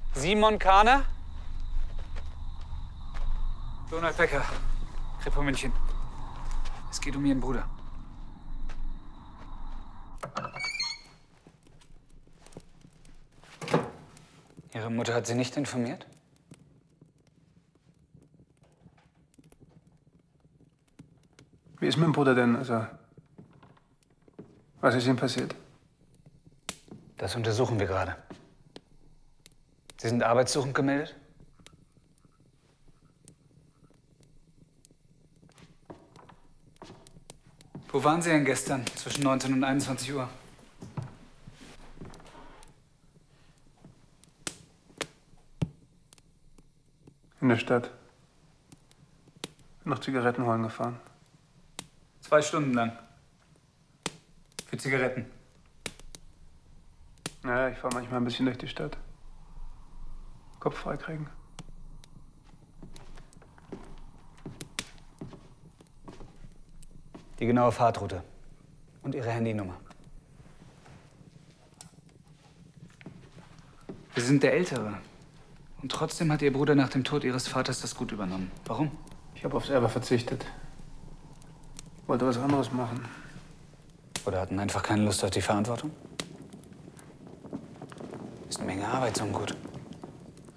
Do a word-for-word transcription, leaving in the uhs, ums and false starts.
Simon Kahner? Donald Becker, Kripo München. Es geht um Ihren Bruder. Ihre Mutter hat Sie nicht informiert? Wie ist mein Bruder denn? Also, was ist ihm passiert? Das untersuchen wir gerade. Sie sind arbeitssuchend gemeldet? Wo waren Sie denn gestern zwischen neunzehn und einundzwanzig Uhr? In der Stadt. Noch Zigaretten holen gefahren. Zwei Stunden lang. Für Zigaretten. Naja, ich fahre manchmal ein bisschen durch die Stadt. Kopf freikriegen. Die genaue Fahrtroute und Ihre Handynummer. Sie sind der Ältere. Und trotzdem hat Ihr Bruder nach dem Tod Ihres Vaters das Gut übernommen. Warum? Ich habe aufs Erbe verzichtet. Wollte was anderes machen. Oder hatten einfach keine Lust auf die Verantwortung? Ist eine Menge Arbeit, so ein Gut.